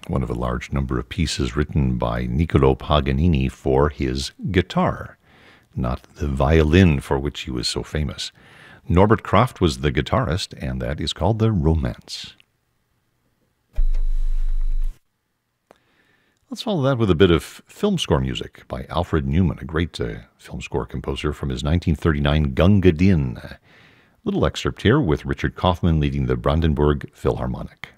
one of a large number of pieces written by Niccolo Paganini for his guitar, not the violin for which he was so famous. Norbert Kraft was the guitarist, and that is called the Romance. Let's follow that with a bit of film score music by Alfred Newman, a great film score composer from his 1939 Gunga Din. A little excerpt here with Richard Kaufman leading the Brandenburg Philharmonic.